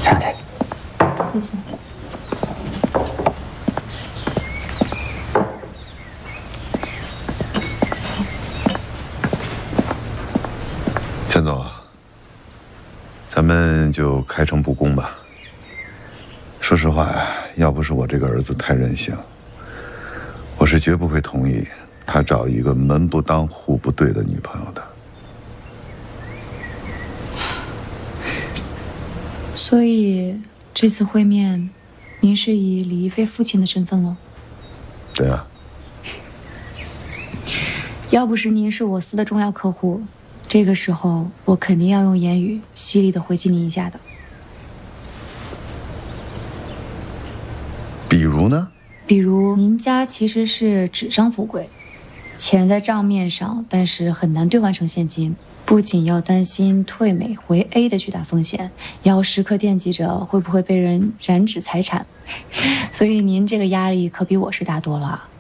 上去。 谢谢。 钱总，咱们就开诚布公吧。说实话呀，要不是我这个儿子太任性，我是绝不会同意他找一个门不当户不对的女朋友的。 所以这次会面，您是以李一飞父亲的身份喽？ 对啊。 要不是您是我司的重要客户，这个时候我肯定要用言语犀利的回击您一下的。 比如呢？ 比如您家其实是纸上富贵，钱在账面上，但是很难兑换成现金。不仅要担心退美回 A 的巨大风险，也要时刻惦记着会不会被人染指财产。所以您这个压力可比我是大多了。